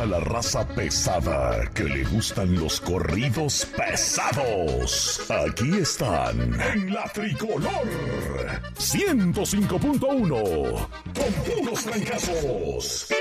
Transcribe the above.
toda la raza pesada que le gustan los corridos pesados. Aquí están en la Tricolor 105.1 con puros trancazos.